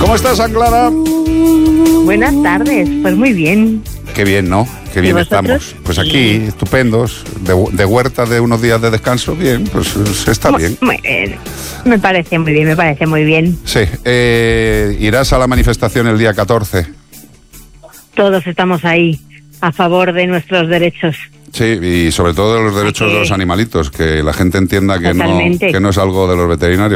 ¿Cómo estás, Anglada? Buenas tardes, pues muy bien. Qué bien, ¿no? Qué bien estamos. Pues aquí, estupendos, de huerta de unos días de descanso, bien, pues está bien. Muy bien, me parece muy bien. Sí, irás a la manifestación el día 14. Todos estamos ahí, a favor de nuestros derechos. Sí, y sobre todo de los derechos de los animalitos, que la gente entienda que no es algo de los veterinarios.